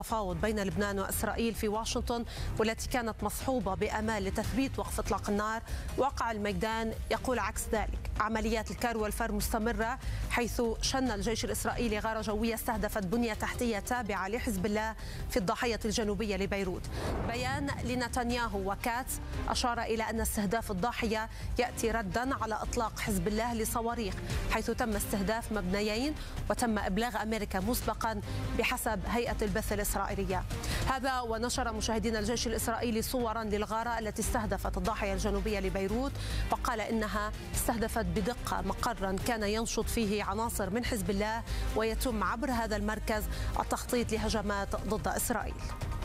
تفاوض بين لبنان وإسرائيل في واشنطن والتي كانت مصحوبة بآمال لتثبيت وقف إطلاق النار، واقع الميدان يقول عكس ذلك. عمليات الكار والفر مستمرة، حيث شن الجيش الإسرائيلي غارة جوية استهدفت بنية تحتية تابعة لحزب الله في الضاحية الجنوبية لبيروت. بيان لنتنياهو وكاتس أشار إلى أن استهداف الضاحية يأتي ردا على إطلاق حزب الله لصواريخ، حيث تم استهداف مبنيين وتم إبلاغ أمريكا مسبقا بحسب هيئة البث الإسرائيلية. هذا ونشر مشاهدين الجيش الإسرائيلي صورا للغارة التي استهدفت الضاحية الجنوبية لبيروت، وقال إنها استهدفت بدقة مقرا كان ينشط فيه عناصر من حزب الله، ويتم عبر هذا المركز التخطيط لهجمات ضد إسرائيل.